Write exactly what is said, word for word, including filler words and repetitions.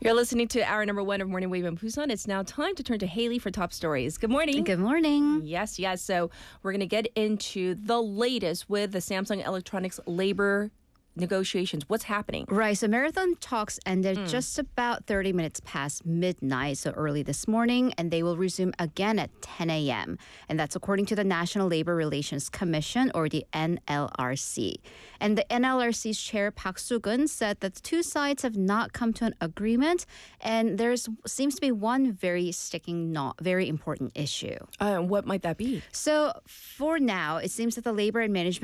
You're listening to hour number one of Morning Wave in Busan. It's now time to turn to Haley for top stories. Good morning. Good morning. Yes, yes. So we're going to get into the latest with the Samsung Electronics labor negotiations. What's happening? Right, so marathon talks ended mm. just about thirty minutes past midnight, so early this morning, and they will resume again at ten a.m. And that's according to the National Labor Relations Commission, or the N L R C. And the N L R C's chair, Park Soo-gun, said that the two sides have not come to an agreement, and there seems to be one very sticking, not very important issue. Uh, what might that be? So for now, it seems that the Labor and Management